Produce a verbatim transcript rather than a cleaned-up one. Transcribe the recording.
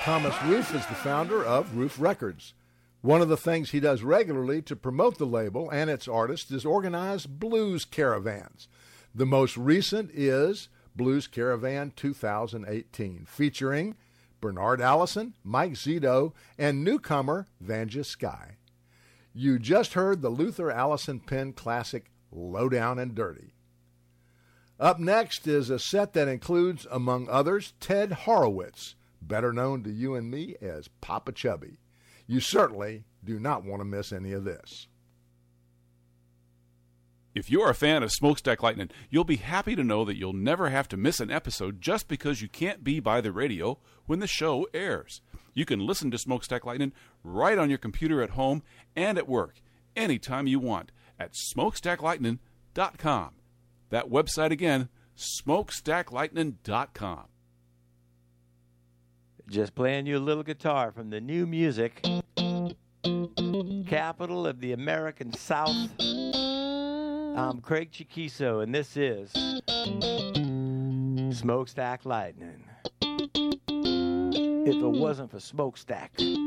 Thomas Roof is the founder of Roof Records. One of the things he does regularly to promote the label and its artists is organize blues caravans. The most recent is Blues Caravan two thousand eighteen, featuring Bernard Allison, Mike Zito, and newcomer Vanja Sky. You just heard the Luther Allison Penn classic Low Down and Dirty. Up next is a set that includes, among others, Ted Horowitz, better known to you and me as Papa Chubby. You certainly do not want to miss any of this. If you're a fan of Smokestack Lightning, you'll be happy to know that you'll never have to miss an episode just because you can't be by the radio when the show airs. You can listen to Smokestack Lightning right on your computer at home and at work, anytime you want, at smokestack lightning dot com. That website again, smokestack lightning dot com. Just playing you a little guitar from the new music, capital of the American South. I'm Craig Chiquiso, and this is Smokestack Lightning. If it wasn't for Smokestack.